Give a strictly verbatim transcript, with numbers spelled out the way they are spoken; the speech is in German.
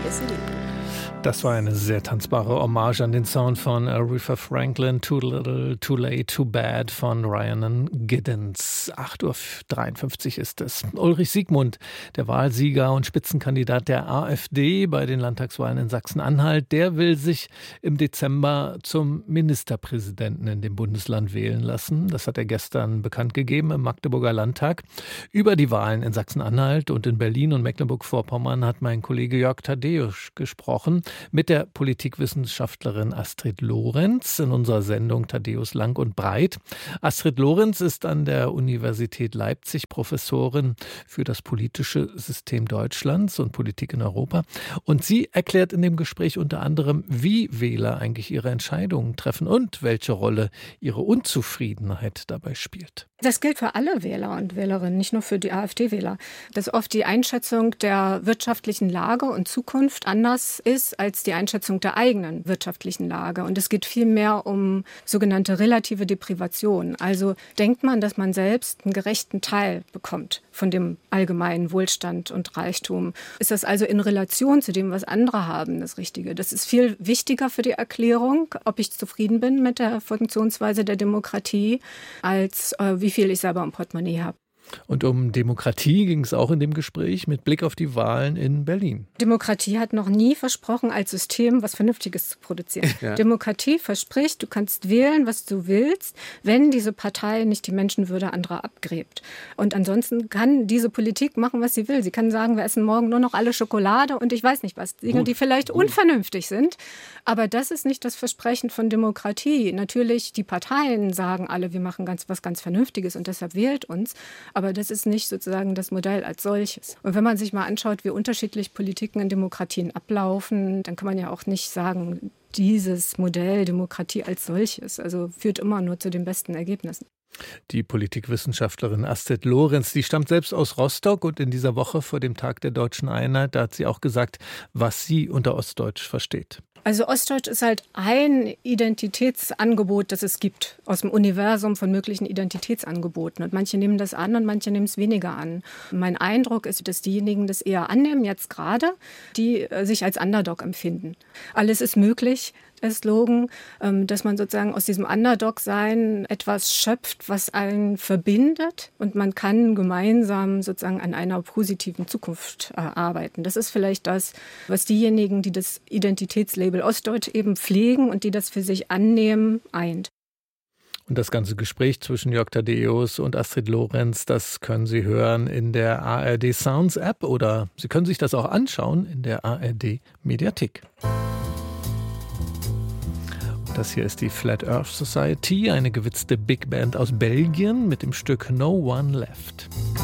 Das war eine sehr tanzbare Hommage an den Sound von Aretha Franklin, Too Little, Too Late, Too Bad von Rhiannon Giddens. acht Uhr dreiundfünfzig ist es. Ulrich Siegmund, der Wahlsieger und Spitzenkandidat der AfD bei den Landtagswahlen in Sachsen-Anhalt, der will sich im Dezember zum Ministerpräsidenten in dem Bundesland wählen lassen. Das hat er gestern bekannt gegeben im Magdeburger Landtag. Über die Wahlen in Sachsen-Anhalt und in Berlin und Mecklenburg-Vorpommern hat mein Kollege Jörg Thaddeus gesprochen mit der Politikwissenschaftlerin Astrid Lorenz in unserer Sendung Thaddeus Lang und Breit. Astrid Lorenz ist an der Universität Leipzig Professorin für das politische System Deutschlands und Politik in Europa. Und sie erklärt in dem Gespräch unter anderem, wie Wähler eigentlich ihre Entscheidungen treffen und welche Rolle ihre Unzufriedenheit dabei spielt. Das gilt für alle Wähler und Wählerinnen, nicht nur für die AfD-Wähler. Dass oft die Einschätzung der wirtschaftlichen Lage und Zukunft anders ist als die Einschätzung der eigenen wirtschaftlichen Lage. Und es geht vielmehr um sogenannte relative Deprivation. Also denkt man, dass man selbst einen gerechten Teil bekommt von dem allgemeinen Wohlstand und Reichtum. Ist das also in Relation zu dem, was andere haben, das Richtige? Das ist viel wichtiger für die Erklärung, ob ich zufrieden bin mit der Funktionsweise der Demokratie, als äh, wie viel ich selber im Portemonnaie habe. Und um Demokratie ging es auch in dem Gespräch mit Blick auf die Wahlen in Berlin. Demokratie hat noch nie versprochen, als System was Vernünftiges zu produzieren. Ja. Demokratie verspricht, du kannst wählen, was du willst, wenn diese Partei nicht die Menschenwürde anderer abgräbt. Und ansonsten kann diese Politik machen, was sie will. Sie kann sagen, wir essen morgen nur noch alle Schokolade und ich weiß nicht was. Dinge, die vielleicht gut. unvernünftig sind. Aber das ist nicht das Versprechen von Demokratie. Natürlich, die Parteien sagen alle, wir machen ganz, was ganz Vernünftiges und deshalb wählt uns. Aber das ist nicht sozusagen das Modell als solches. Und wenn man sich mal anschaut, wie unterschiedlich Politiken in Demokratien ablaufen, dann kann man ja auch nicht sagen, dieses Modell Demokratie als solches, also führt immer nur zu den besten Ergebnissen. Die Politikwissenschaftlerin Astrid Lorenz, die stammt selbst aus Rostock und in dieser Woche vor dem Tag der Deutschen Einheit, da hat sie auch gesagt, was sie unter Ostdeutsch versteht. Also Ostdeutsch ist halt ein Identitätsangebot, das es gibt, aus dem Universum von möglichen Identitätsangeboten. Und manche nehmen das an und manche nehmen es weniger an. Mein Eindruck ist, dass diejenigen das eher annehmen, jetzt gerade, die sich als Underdog empfinden. Alles ist möglich. Der Slogan, dass man sozusagen aus diesem Underdog-Sein etwas schöpft, was einen verbindet und man kann gemeinsam sozusagen an einer positiven Zukunft arbeiten. Das ist vielleicht das, was diejenigen, die das Identitätslabel Ostdeutsch eben pflegen und die das für sich annehmen, eint. Und das ganze Gespräch zwischen Jörg Thaddeus und Astrid Lorenz, das können Sie hören in der A R D Sounds App oder Sie können sich das auch anschauen in der A R D Mediathek. Das hier ist die Flat Earth Society, eine gewitzte Big Band aus Belgien mit dem Stück No One Left.